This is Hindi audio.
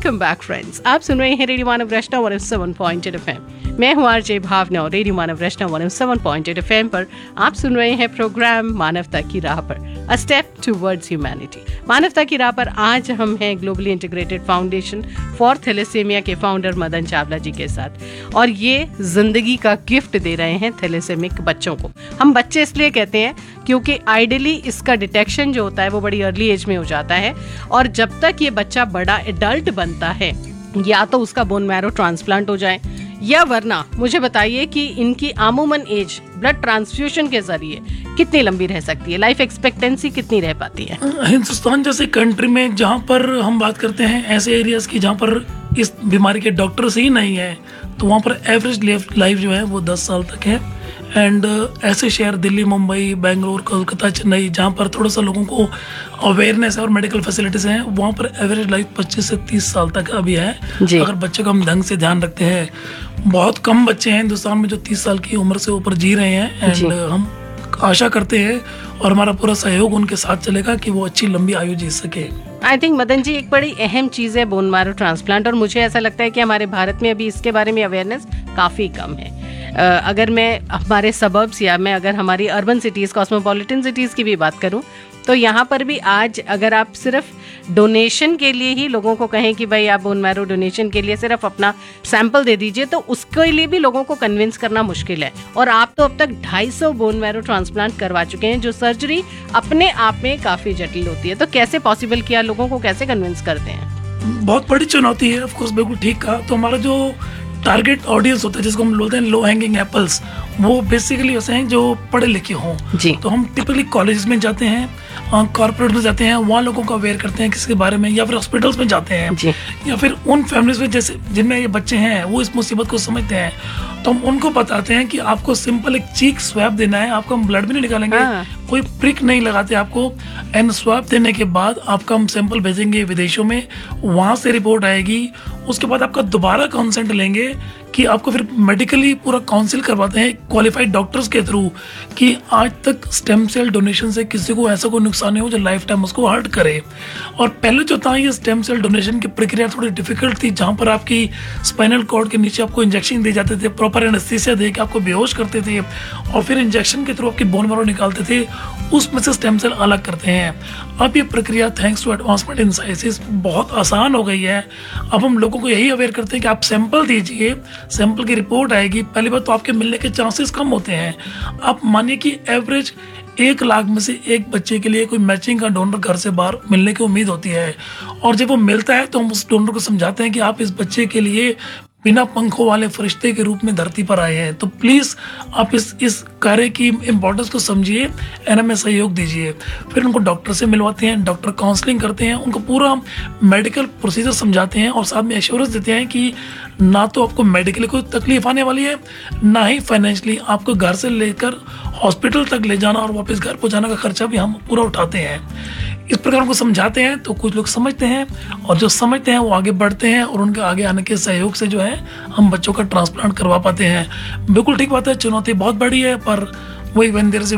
Welcome back friends. आप सुन रहे हैं रेडियो मानव रचना 107.8 FM। मैं हूं आरजे भावना और रेडियो मानव रचना 107.8 FM पर आप सुन रहे हैं प्रोग्राम मानवता की राह पर, अ स्टेप टुवर्ड्स ह्यूमैनिटी। मानवता की राह पर आज हम हैं globally integrated foundation for thalassaemia के फाउंडर मदन चावला जी के साथ, और ये जिंदगी का गिफ्ट दे रहे हैं थैलेसेमिक बच्चों को। हम बच्चे इसलिए कहते हैं क्योंकि आइडियली इसका डिटेक्शन जो होता है वो बड़ी अर्ली एज में हो जाता है, और जब तक ये बच्चा बड़ा एडल्ट बनता है या तो उसका बोन मैरो ट्रांसप्लांट हो जाए, या वरना मुझे बताइए कि इनकी आमूमन एज ब्लड ट्रांसफ्यूजन के जरिए कितनी लंबी रह सकती है, लाइफ एक्सपेक्टेंसी कितनी रह पाती है। हिंदुस्तान जैसे कंट्री में जहाँ पर हम बात करते हैं ऐसे एरियाज की जहाँ पर इस बीमारी के डॉक्टर्स ही नहीं है, तो वहाँ पर एवरेज लाइफ जो है वो 10 साल तक है। एंड ऐसे शहर दिल्ली, मुंबई, बेंगलोर, कोलकाता, चेन्नई जहाँ पर थोड़ा सा लोगों को अवेयरनेस है और मेडिकल फैसिलिटीज़ हैं, वहाँ पर एवरेज लाइफ 25 से 30 साल तक अभी है अगर बच्चे का हम ढंग से ध्यान रखते हैं। बहुत कम बच्चे हैं हिंदुस्तान में जो 30 साल की उम्र से ऊपर जी रहे हैं। एंड हम आशा करते हैं और हमारा पूरा सहयोग उनके साथ चलेगा कि वो अच्छी लंबी आयु जी सके। आई थिंक मदन जी, एक बड़ी अहम चीज़ है बोन मैरो ट्रांसप्लांट, और मुझे ऐसा लगता है कि हमारे भारत में अभी इसके बारे में अवेयरनेस काफ़ी कम है। अगर मैं हमारे सबर्ब्स या मैं अगर हमारी अर्बन सिटीज़, कॉस्मोपॉलिटन सिटीज़ की भी बात करूं, तो यहाँ पर भी आज अगर आप सिर्फ डोनेशन के लिए ही लोगों को कहें कि भाई आप बोन मैरो डोनेशन के लिए सिर्फ अपना सैंपल दे दीजिए, तो उसके लिए भी लोगों को कन्विंस करना मुश्किल है। और आप तो अब तक 250 बोन मैरो ट्रांसप्लांट करवा चुके हैं, जो सर्जरी अपने आप में काफ़ी जटिल होती है। तो कैसे पॉसिबल किया, लोगों को कैसे कन्विंस करते हैं? बहुत बड़ी चुनौती है, ऑफकोर्स, बिल्कुल ठीक कहा। तो हमारा जो टारगेट ऑडियंस होता है जिसको हम बोलते हैं लो हैंगिंग एप्पल्स, वो बेसिकली ऐसे हैं जो पढ़े लिखे हों। तो हम टिपिकली कॉलेज में जाते हैं, कॉर्पोरेट में जाते हैं, वहाँ लोगों को अवेयर करते हैं किसके बारे में, या फिर हॉस्पिटल्स में जाते हैं, या फिर उन फैमिलीज में जैसे जिनमें ये बच्चे हैं वो इस मुसीबत को समझते हैं, तो हम उनको बताते हैं कि आपको सिंपल एक चीक स्वैब देना है, आपका हम ब्लड भी नहीं निकालेंगे, कोई प्रिक नहीं लगाते आपको। एंड स्वैब देने के बाद आपका हम सैंपल भेजेंगे विदेशों में, वहाँ से रिपोर्ट आएगी, उसके बाद आपका दोबारा कंसेंट लेंगे कि आपको फिर मेडिकली पूरा काउंसिल करवाते हैं क्वालिफाइड डॉक्टर्स के थ्रू कि आज तक स्टेम सेल डोनेशन से किसी को ऐसा कोई नुकसान नहीं हो जो लाइफ टाइम उसको हर्ट करे। और पहले जो था ये स्टेम सेल डोनेशन की प्रक्रिया थोड़ी डिफिकल्ट थी, जहाँ पर आपकी स्पाइनल कॉर्ड के नीचे आपको इंजेक्शन दिए जाते थे, प्रॉपर एनेस्थीसिया दे के आपको बेहोश करते थे, और फिर इंजेक्शन के थ्रू आपकी बोन मैरो निकालते थे, उसमें से स्टेम सेल अलग करते हैं। अब ये प्रक्रिया thanks to advancement in science बहुत आसान हो गई है। अब हम लोगों को यही अवेयर करते हैं कि आप सैंपल दीजिए, सैंपल की रिपोर्ट आएगी, पहली बात तो आपके मिलने के चांसेस कम होते हैं। आप मानिए कि एवरेज 1 लाख में से एक बच्चे के लिए कोई मैचिंग का डोनर घर से बाहर मिलने की उम्मीद होती है, और जब वो मिलता है तो हम उस डोनर को समझाते हैं कि आप इस बच्चे के लिए बिना पंखों वाले फरिश्ते के रूप में धरती पर आए हैं, तो प्लीज़ आप इस कार्य की इम्पोर्टेंस को समझिए एंड हमें सहयोग दीजिए। फिर उनको डॉक्टर से मिलवाते हैं, डॉक्टर काउंसलिंग करते हैं, उनको पूरा मेडिकल प्रोसीजर समझाते हैं, और साथ में एश्योरेंस देते हैं कि ना तो आपको मेडिकली कोई तकलीफ आने वाली है, ना ही फाइनेंशियली आपको घर से लेकर हॉस्पिटल तक ले जाना और वापस घर पहुँचाने का खर्चा भी हम पूरा उठाते हैं। इस प्रकार उनको समझाते हैं तो कुछ लोग समझते हैं, और जो समझते हैं वो आगे बढ़ते हैं, और उनके आगे आने के सहयोग से जो है हम बच्चों का ट्रांसप्लांट करवा पाते हैं। बिल्कुल ठीक बात है, चुनौती बहुत बड़ी है, पर वही व्हेन देयर इज